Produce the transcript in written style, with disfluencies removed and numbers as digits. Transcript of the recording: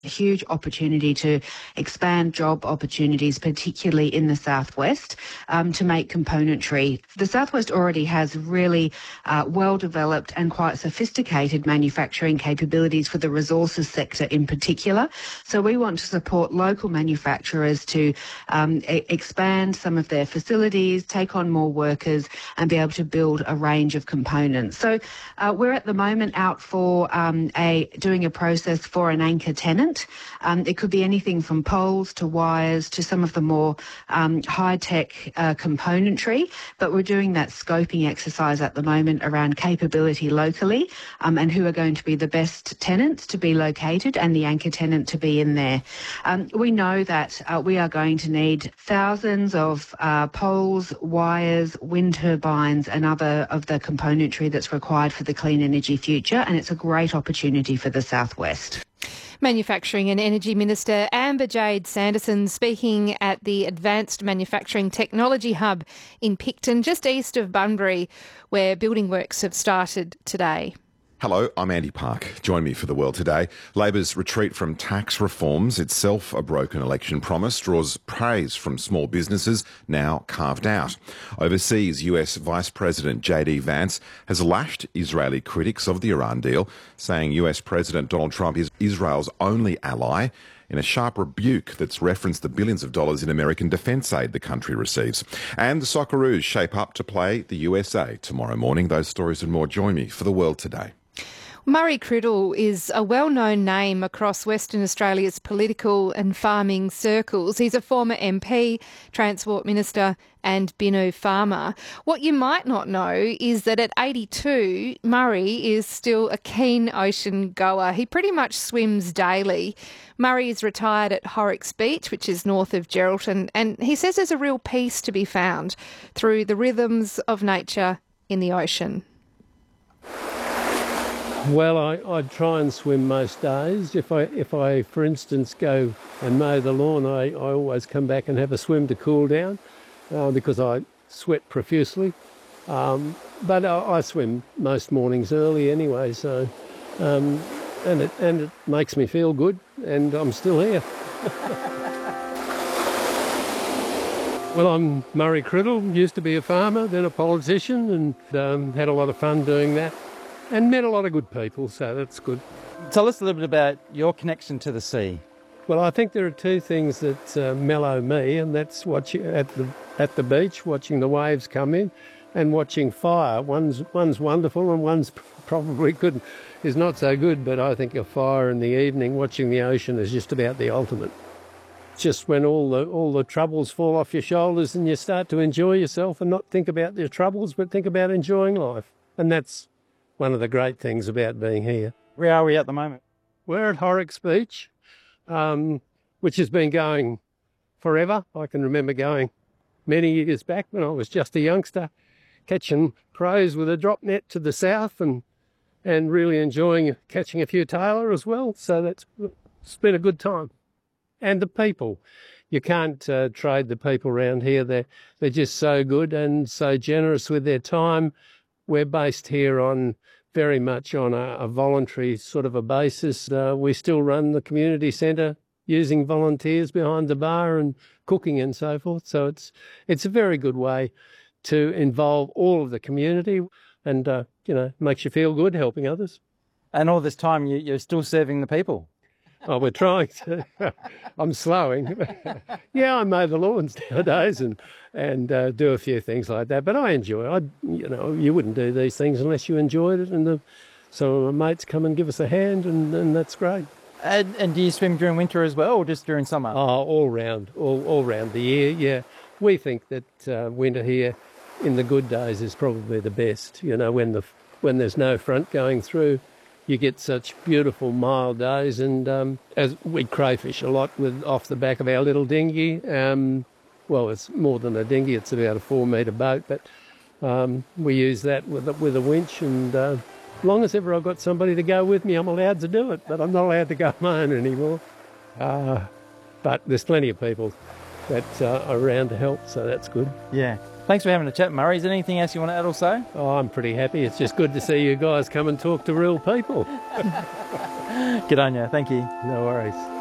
a huge opportunity to expand job opportunities, particularly in the southwest, to make componentry. The southwest already has really well-developed and quite sophisticated manufacturing capabilities for the resources sector in particular. So we want to support local manufacturers to expand some of their facilities, take on more workers and be able to build a range of components. So we're at the moment out for doing a process for an anchor tenant. It could be anything from poles to wires to some of the more high-tech componentry, but we're doing that scoping exercise at the moment around capability locally and who are going to be the best tenants to be located and the anchor tenant to be in there. We know that we are going to need thousands of poles, wires, wind turbines and other of the componentry that's required for the clean energy future, and it's a great opportunity for the southwest. Manufacturing and Energy Minister Amber Jade Sanderson speaking at the Advanced Manufacturing Technology Hub in Picton, just east of Bunbury, where building works have started today. Hello, I'm Andy Park. Join me for The World Today. Labor's retreat from tax reforms, itself a broken election promise, draws praise from small businesses now carved out. Overseas, US Vice President J.D. Vance has lashed Israeli critics of the Iran deal, saying US President Donald Trump is Israel's only ally, in a sharp rebuke that's referenced the billions of dollars in American defence aid the country receives. And the Socceroos shape up to play the USA tomorrow morning. Those stories and more. Join me for The World Today. Murray Criddle is a well-known name across Western Australia's political and farming circles. He's a former MP, Transport Minister and Binu farmer. What you might not know is that at 82, Murray is still a keen ocean goer. He pretty much swims daily. Murray is retired at Horrocks Beach, which is north of Geraldton, and he says there's a real peace to be found through the rhythms of nature in the ocean. Well, I try and swim most days. If I, for instance, go and mow the lawn, I always come back and have a swim to cool down because I sweat profusely. But I swim most mornings early anyway, so and it makes me feel good, and I'm still here. Well, I'm Murray Criddle, used to be a farmer, then a politician, and had a lot of fun doing that. And met a lot of good people, so that's good. Tell us a little bit about your connection to the sea. Well, I think there are two things that mellow me, and that's watching at the beach, watching the waves come in, and watching fire. One's wonderful, and one's probably is not so good. But I think a fire in the evening, watching the ocean, is just about the ultimate. Just when all the troubles fall off your shoulders, and you start to enjoy yourself, and not think about your troubles, but think about enjoying life, and that's one of the great things about being here. Where are we at the moment? We're at Horrocks Beach, which has been going forever. I can remember going many years back when I was just a youngster, catching crows with a drop net to the south and really enjoying catching a few tailor as well. So it's been a good time. And the people. You can't trade the people around here. They're just so good and so generous with their time. We're based here very much on a voluntary sort of a basis. We still run the community centre using volunteers behind the bar and cooking and so forth. So it's a very good way to involve all of the community and, makes you feel good helping others. And all this time you're still serving the people? Oh, we're trying to. I'm slowing. Yeah, I mow the lawns nowadays and do a few things like that. But I enjoy it. You wouldn't do these things unless you enjoyed it. And some of my mates come and give us a hand, and that's great. And do you swim during winter as well, or just during summer? Oh, all round the year. Yeah, we think that winter here, in the good days, is probably the best. When there's no front going through. You get such beautiful mild days, and as we crayfish a lot off the back of our little dinghy. Well, it's more than a dinghy; it's about a 4-metre boat, but we use that with a winch. And as long as ever I've got somebody to go with me, I'm allowed to do it. But I'm not allowed to go on my own anymore. But there's plenty of people that are around to help, so that's good. Yeah. Thanks for having a chat, Murray. Is there anything else you want to add also? Oh, I'm pretty happy. It's just good to see you guys come and talk to real people. Good on you. Thank you. No worries.